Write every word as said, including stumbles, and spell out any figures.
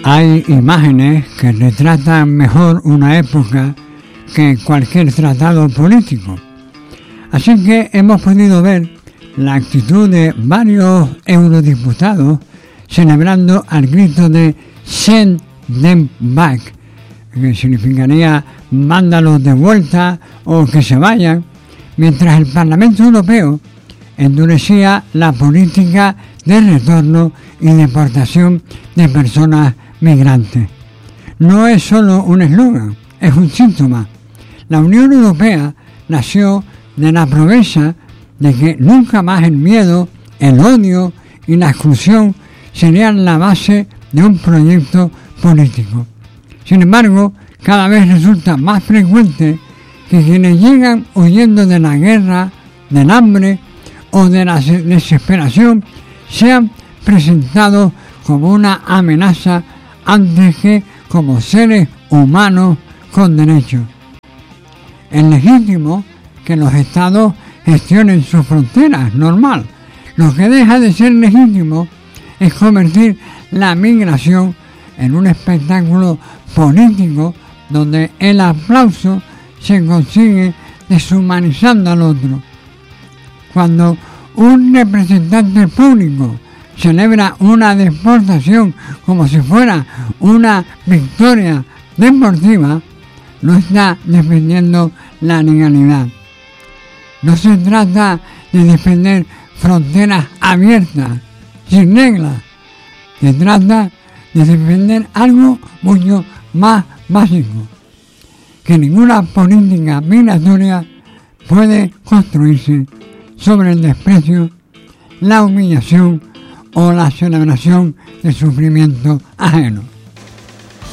Hay imágenes que retratan mejor una época que cualquier tratado político. Así que hemos podido ver la actitud de varios eurodiputados celebrando al grito de "Send them back", que significaría "mándalos de vuelta" o "que se vayan", mientras el Parlamento Europeo endurecía la política de retorno y deportación de personas migrantes. No es solo un eslogan, es un síntoma. La Unión Europea nació de la promesa de que nunca más el miedo, el odio y la exclusión serían la base de un proyecto político. Sin embargo, cada vez resulta más frecuente que quienes llegan huyendo de la guerra, del hambre o de la desesperación sean presentados como una amenaza antes que como seres humanos con derechos. Es legítimo que los estados gestionen sus fronteras, normal. Lo que deja de ser legítimo es convertir la migración en un espectáculo político donde el aplauso se consigue deshumanizando al otro. Cuando un representante público celebra una deportación como si fuera una victoria deportiva, no está defendiendo la legalidad. No se trata de defender fronteras abiertas, sin reglas. Se trata de defender algo mucho más básico, que ninguna política migratoria puede construirse sobre el desprecio, la humillación o la celebración de sufrimiento ajeno.